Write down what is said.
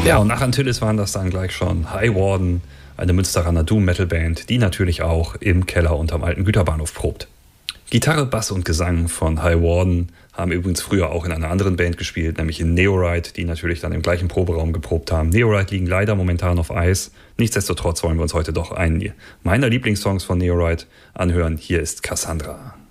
Ja, und nach Antilles waren das dann gleich schon High Warden, eine Münsteraner Doom-Metal-Band, die natürlich auch im Keller unterm alten Güterbahnhof probt. Gitarre, Bass und Gesang von High Warden haben übrigens früher auch in einer anderen Band gespielt, nämlich in Neorite, die natürlich dann im gleichen Proberaum geprobt haben. Neorite liegen leider momentan auf Eis. Nichtsdestotrotz wollen wir uns heute doch einen meiner Lieblingssongs von Neorite anhören. Hier ist Cassandra.